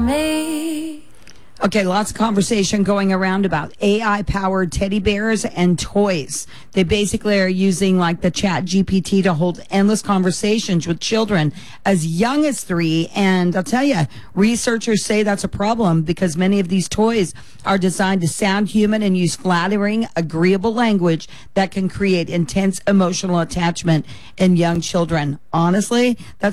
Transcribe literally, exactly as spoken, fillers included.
me. Okay, lots of conversation going around about A I-powered teddy bears and toys. They basically are using like the Chat G P T to hold endless conversations with children as young as three. And I'll tell you, researchers say that's a problem because many of these toys are designed to sound human and use flattering, agreeable language that can create intense emotional attachment in young children. Honestly, that's